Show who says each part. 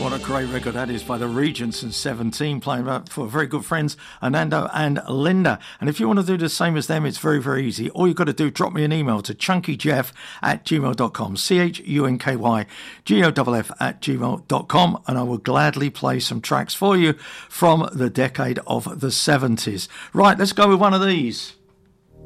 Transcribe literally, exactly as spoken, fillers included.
Speaker 1: What a great record that is by the Regents and seventeen, playing for very good friends Anando and Linda. And if you want to do the same as them, it's very, very easy. All you've got to do, drop me an email to chunkyjeff at gmail dot com, C H U N K Y G O F F at gmail dot com, and I will gladly play some tracks for you from the decade of the seventies. Right, let's go with one of these.